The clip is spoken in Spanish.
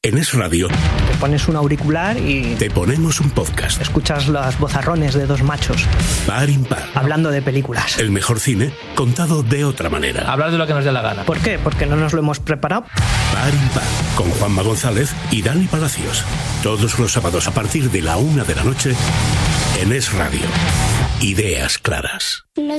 En Es Radio te pones un auricular y te ponemos un podcast. Escuchas los vozarrones de dos machos Par impar. Hablando de películas. El mejor cine contado de otra manera. Hablar de lo que nos dé la gana. ¿Por qué? Porque no nos lo hemos preparado. Par impar. Con Juanma González y Dani Palacios. Todos los sábados a partir de la 1 de la noche en Es Radio. Ideas claras.